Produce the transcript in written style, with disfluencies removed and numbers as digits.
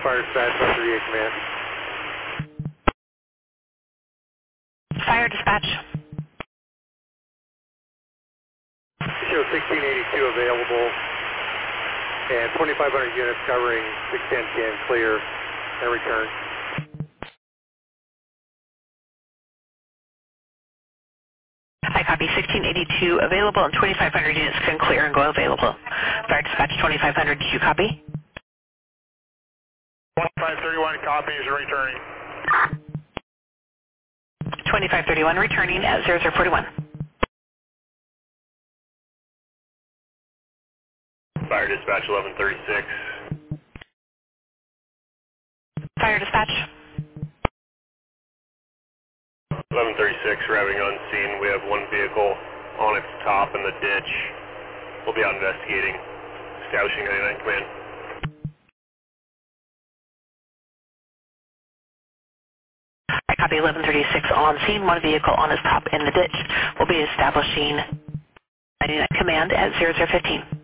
Fire dispatch, 138 command. Fire dispatch. Show 1682 available and 2,500 units covering 610 can clear and return. I copy 1682 available and 2,500 units can clear and go available. Fire dispatch 2,500, did you copy? 1531 copies and returning. 2531 returning at 0041. Fire dispatch 1136. Fire dispatch. 1136, arriving on scene. We have one vehicle on its top in the ditch. We'll be out investigating. Establishing 99 command. I copy 1136 on scene, one vehicle on its top in the ditch. We'll be establishing 99 command at 0015.